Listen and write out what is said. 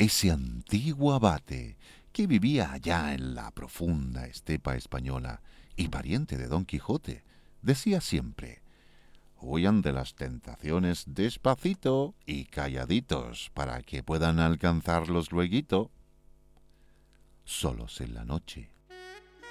Ese antiguo abate que vivía allá en la profunda estepa española y pariente de Don Quijote, decía siempre: huyan de las tentaciones despacito y calladitos para que puedan alcanzarlos lueguito. Solos en la noche,